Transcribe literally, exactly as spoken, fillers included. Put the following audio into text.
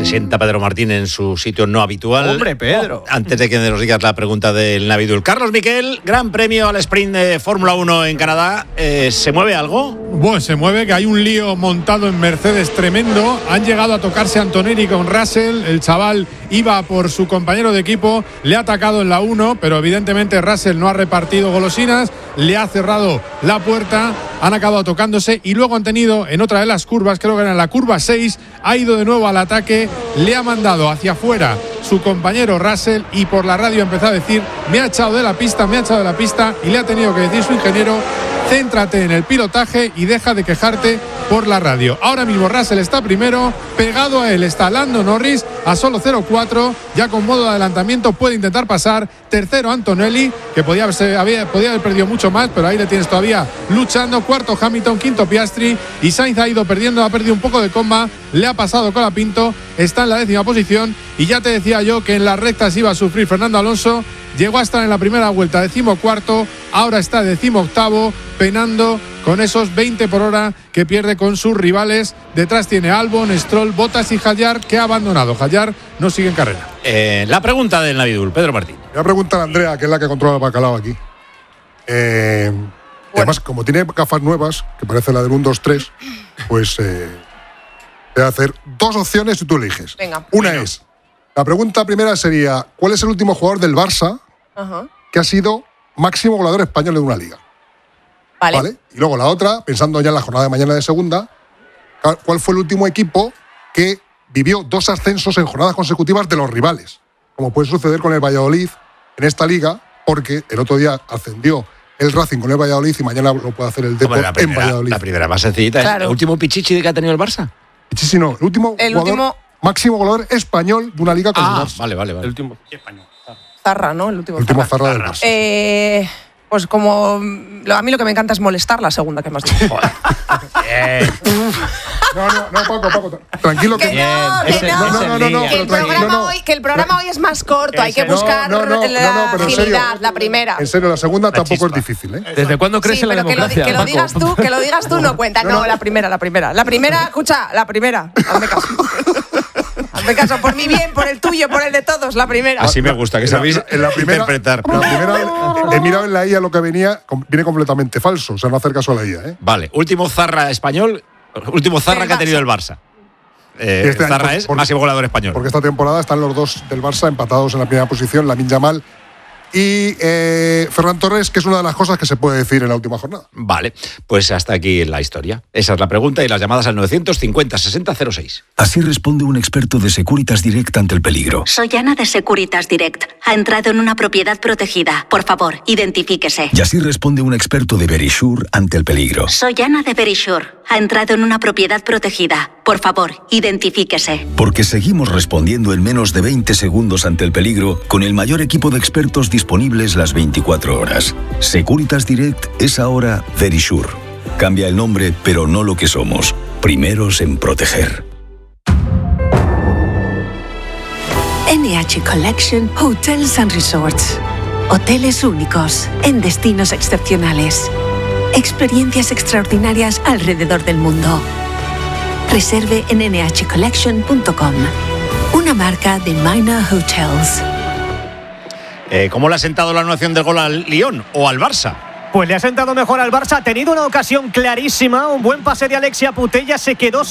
sienta Pedro Martín en su sitio no habitual. ¡Hombre, Pedro! Antes de que nos digas la pregunta del Navidul. Carlos Miquel, gran premio al sprint de Fórmula uno en Canadá. Eh, ¿Se mueve algo? Bueno, se mueve, que hay un lío montado en Mercedes tremendo. Han llegado a tocarse Antonelli con Russell. El chaval iba por su compañero de equipo, le ha atacado en la uno, pero evidentemente Russell no ha repartido golosinas, le ha cerrado la puerta, han acabado tocándose y luego han tenido en otra de las curvas, creo que era en la curva seis, ha ido de nuevo al ataque, le ha mandado hacia afuera su compañero Russell y por la radio ha empezado a decir: me ha echado de la pista, me ha echado de la pista, y le ha tenido que decir su ingeniero: céntrate en el pilotaje y deja de quejarte por la radio. Ahora mismo Russell está primero, pegado a él está Lando Norris a solo cero cuatro, ya con modo de adelantamiento puede intentar pasar. Tercero Antonelli, que podía, haberse, había, podía haber perdido mucho más, pero ahí le tienes todavía luchando. Cuarto Hamilton, quinto Piastri, y Sainz ha ido perdiendo, ha perdido un poco de coma, le ha pasado Colapinto, está en la décima posición, y ya te decía yo que en las rectas iba a sufrir Fernando Alonso. Llegó a estar en la primera vuelta decimocuarto, ahora está decimoctavo, penando con esos veinte por hora que pierde con sus rivales. Detrás tiene Albon, Stroll, Bottas y Hadjar, que ha abandonado. Hadjar no sigue en carrera. Eh, la pregunta del Navidul, Pedro Martín. Voy a preguntar a Andrea, que es la que controla el bacalao aquí. Eh, bueno. Además, como tiene gafas nuevas, que parece la del uno, dos, tres, pues eh, voy a hacer dos opciones y tú eliges. Venga. Una Venga. es, la pregunta primera sería: ¿cuál es el último jugador del Barça Ajá. que ha sido máximo goleador español de una liga? Vale. ¿Vale? Y luego la otra, pensando ya en la jornada de mañana de segunda, ¿cuál fue el último equipo que vivió dos ascensos en jornadas consecutivas de los rivales? Como puede suceder con el Valladolid en esta liga, porque el otro día ascendió el Racing con el Valladolid y mañana lo puede hacer el Depor Hombre, la en primera, Valladolid. la primera más sencillita Claro. es el último pichichi que ha tenido el Barça. Sí, sí, no. El último El jugador, último- máximo goleador español de una liga con Ah, el Barça. vale, vale, vale. El último. Zarra, ¿no? El último, El último Zarra. Zarra del Barça. Eh, pues como lo- a mí lo que me encanta es molestar, la segunda que me has dicho. No, no, no, Paco, Paco. Tranquilo que. Que no, que Ese- no. No, no, no, no, Que pero el tranquilo, programa, no. hoy, que el programa hoy es más corto, hay que Ese- buscar No, no, no, la no, no, pero en serio. agilidad, la primera. En serio, la segunda tampoco es chispa. difícil, ¿eh? ¿Desde cuándo crees Sí, en la pero que lo, democracia, que lo Paco? digas tú, que lo digas tú no cuenta. No, No, no. la primera, la primera. La primera, escucha, la primera. Hazme caso. Hazme caso, por mi bien, por el tuyo, por el de todos, la primera. Así me gusta, que En la- sabéis en la primera, interpretar. en la primera, he mirado en la I A lo que venía, com- viene completamente falso. O sea, no hacer caso a la I A, ¿eh? Vale, último Zarra español, último Zarra Del que ha tenido Barça. el Barça. Eh, Y este año, Zarra por- es por- máximo goleador español. Porque esta temporada están los dos del Barça empatados en la primera posición, Lamine Yamal y eh, Ferran Torres, que es una de las cosas que se puede decir en la última jornada. Vale, pues hasta aquí la historia. Esa es la pregunta y las llamadas al novecientos cincuenta sesenta cero seis. Así responde un experto de Securitas Direct ante el peligro. Soy Ana de Securitas Direct. Ha entrado en una propiedad protegida. Por favor, identifíquese. Y así responde un experto de Verisure ante el peligro. Soy Ana de Verisure. Ha entrado en una propiedad protegida. Por favor, identifíquese. Porque seguimos respondiendo en menos de veinte segundos ante el peligro con el mayor equipo de expertos disponibles las veinticuatro horas. Securitas Direct es ahora Verisure. Cambia el nombre, pero no lo que somos. Primeros en proteger. N H Collection Hotels and Resorts. Hoteles únicos en destinos excepcionales. Experiencias extraordinarias alrededor del mundo. Reserve en ene hache collection punto com. Una marca de Minor Hotels. Eh, ¿Cómo le ha sentado la anulación del gol al Lyon o al Barça? Pues le ha sentado mejor al Barça. Ha tenido una ocasión clarísima. Un buen pase de Alexia Putellas. Se quedó